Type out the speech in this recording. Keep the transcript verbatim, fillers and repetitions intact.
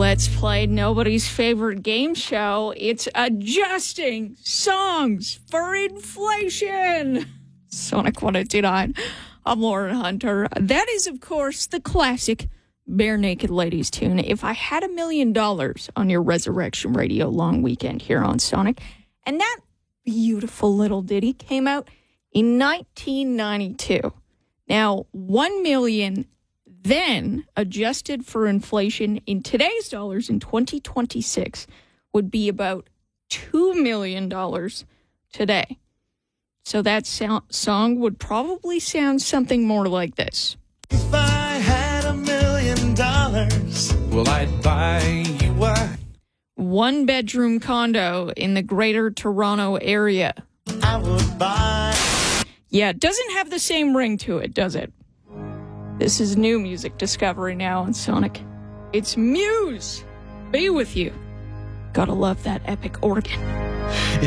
Let's play nobody's favorite game show. It's adjusting songs for inflation. Sonic one oh two nine. I'm Lauren Hunter. That is, of course, the classic Bare Naked Ladies tune. If I Had a Million Dollars on your Resurrection Radio long weekend here on Sonic. And that beautiful little ditty came out in nineteen ninety-two. Now, one million then, adjusted for inflation in today's dollars in twenty twenty-six, would be about two million dollars today. So that so- song would probably sound something more like this. If I had a million dollars, well, I'd buy you a one-bedroom condo in the greater Toronto area. I would buy. Yeah, it doesn't have the same ring to it, does it? This is new music discovery now on Sonic. It's Muse. Be with you. Gotta love that epic organ. If